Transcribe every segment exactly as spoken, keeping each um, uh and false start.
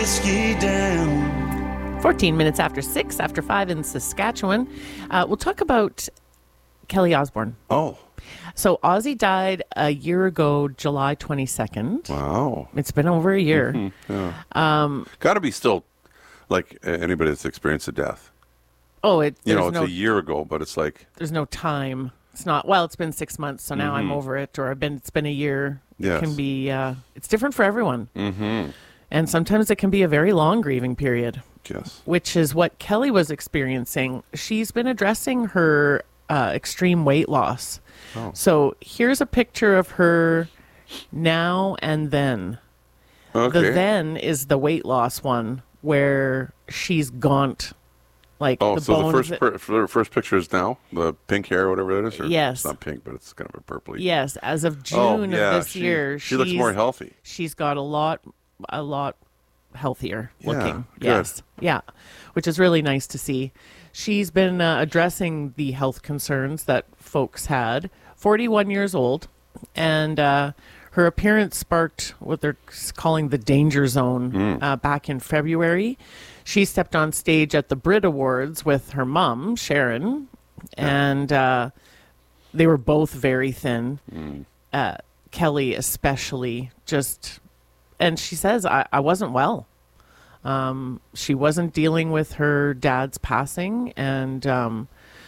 Ski down. fourteen minutes after six, after five in Saskatchewan. Uh, we'll talk about Kelly Osbourne. Oh. So Ozzy died a year ago, July twenty-second. Wow. It's been over a year. Mm-hmm. Yeah. Um, Got to be still, like, uh, anybody that's experienced a death. Oh, it, You know, it's no, a year ago, but it's like... There's no time. It's not, well, it's been six months, so now Mm-hmm. I'm over it, or I've been, it's been a year. Yes. It can be, uh, it's different for everyone. Mm-hmm. And sometimes it can be a very long grieving period. Yes. Which is what Kelly was experiencing. She's been addressing her uh, extreme weight loss. Oh. So here's a picture of her now and then. Okay. The then is the weight loss one where she's gaunt. Like Oh, the so the bones first that- per, the first picture is now? The pink hair or whatever that is? Or Yes. It's not pink, but it's kind of a purpley. Yes, as of June Oh, yeah, of this she- year, she looks she's- more healthy. She's got a lot, a lot healthier Yeah, looking. good. Yes, yeah, which is really nice to see. She's been uh, addressing the health concerns that folks had. forty-one years old, and uh, her appearance sparked what they're calling the danger zone Mm. uh, back in February. She stepped on stage at the Brit Awards with her mom, Sharon, and uh, they were both very thin. Mm. Uh, Kelly especially, just, and she says, I, I wasn't well. Um, she wasn't dealing with her dad's passing, and um,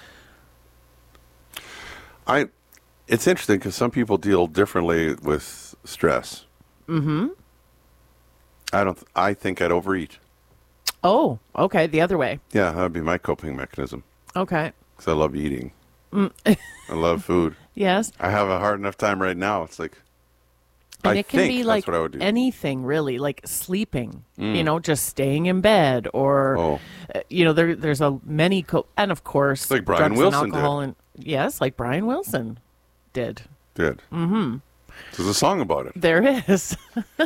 I, it's interesting because some people deal differently with stress. mm-hmm. I don't. I think I'd overeat. Oh, okay, the other way. Yeah, that'd be my coping mechanism. Okay. Because I love eating. Mm. I love food. Yes. I have a hard enough time right now. It's like, And I it can think be that's like what I would do. anything, really, like sleeping, Mm. you know, just staying in bed, or, Oh. uh, you know, there, there's a many, co- and of course, Like Brian drugs Wilson and alcohol. And, yes, like Brian Wilson did. Did. Mm-hmm. There's a song about it. There is.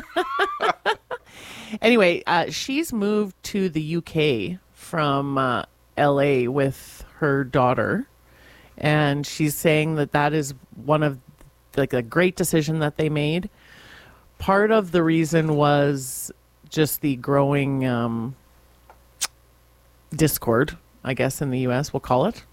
Anyway, uh, she's moved to the U K from uh, L A with her daughter, and she's saying that that is one of like a great decision that they made. Part of the reason was just the growing um, discord, I guess, in the U S, we'll call it.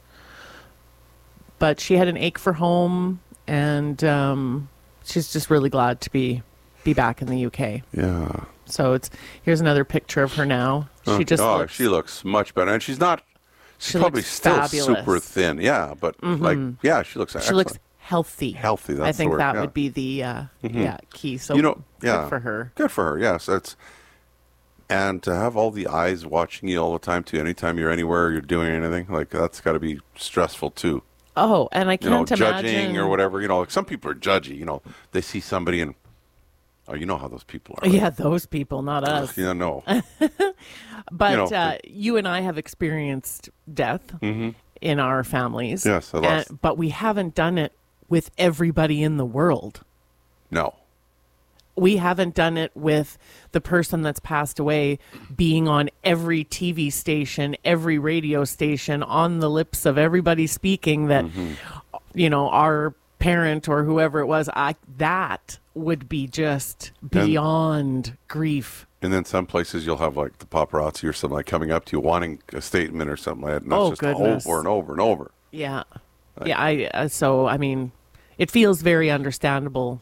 But she had an ache for home, and um, she's just really glad to be be back in the U K. Yeah. So it's here's another picture of her now. She Oh, just oh, looks, she looks much better, and she's not. She's She probably looks still fabulous. super thin. Yeah, but like, Mhm. yeah, she looks. she excellent. looks healthy. Healthy, that's I the think word, that yeah. would be the uh, Mhm. yeah key. So you know, yeah, good for her. Good for her. Yes, that's. And to have all the eyes watching you all the time too, anytime you're anywhere, you're doing anything, like that's got to be stressful too. Oh, and I You know, can't judging imagine or whatever. You know, like some people are judgy. You know, they see somebody and oh, you know how those people are. Yeah, those people, not us. Yeah, no. But You know, uh, you and I have experienced death Mhm. in our families. Yes, I lost- and- but we haven't done it with everybody in the world. No. We haven't done it with the person that's passed away being on every T V station, every radio station, on the lips of everybody speaking that, Mm-hmm. you know, our parent or whoever it was, I, that would be just beyond grief. And then some places you'll have like the paparazzi or something like coming up to you wanting a statement or something like that. And that's Oh, just goodness. over and over and over. Yeah. Like- yeah. I, uh, so, I mean, it feels very understandable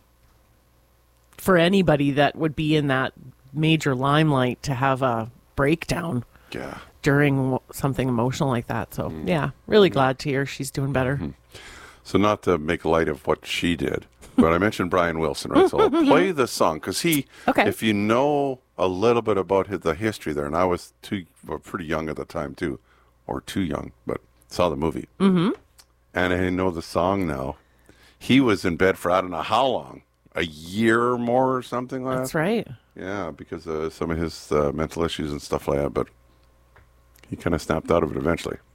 for anybody that would be in that major limelight to have a breakdown Yeah. during w- something emotional like that. So, yeah, really glad to hear she's doing better. So not to make light of what she did, but I mentioned Brian Wilson, right? So I'll play the song because he, Okay. if you know a little bit about his, the history there, and I was too, well, pretty young at the time too, or too young, but saw the movie. Mm-hmm. And I know the song now. He was in bed for I don't know how long, a year or more or something like That's that. right. Yeah, because of some of his uh, mental issues and stuff like that, but he kind of snapped out of it eventually.